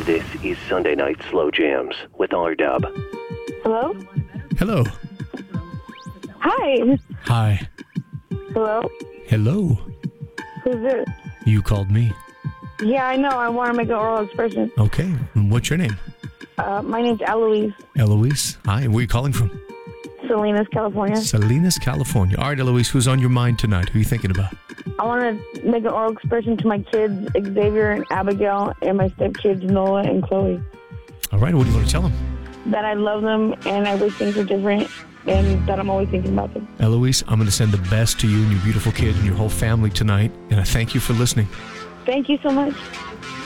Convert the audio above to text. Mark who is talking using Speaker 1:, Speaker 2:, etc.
Speaker 1: This is Sunday Night Slow Jams with R-Dub.
Speaker 2: Hello?
Speaker 3: Hello.
Speaker 2: Hi.
Speaker 3: Hi.
Speaker 2: Hello?
Speaker 3: Hello.
Speaker 2: Who's this?
Speaker 3: You called me.
Speaker 2: Yeah, I know. I want to make an oral expression.
Speaker 3: Okay. What's your name?
Speaker 2: My name's Eloise.
Speaker 3: Eloise. Hi. Where are you calling from?
Speaker 2: Salinas, California.
Speaker 3: Salinas, California. All right, Eloise, who's on your mind tonight? Who are you thinking about?
Speaker 2: I want to make an oral expression to my kids, Xavier and Abigail, and my stepkids, Noah and Chloe.
Speaker 3: All right. What do you want to tell them?
Speaker 2: That I love them and I wish things were different and that I'm always thinking about them.
Speaker 3: Eloise, I'm going to send the best to you and your beautiful kids and your whole family tonight, and I thank you for listening.
Speaker 2: Thank you so much.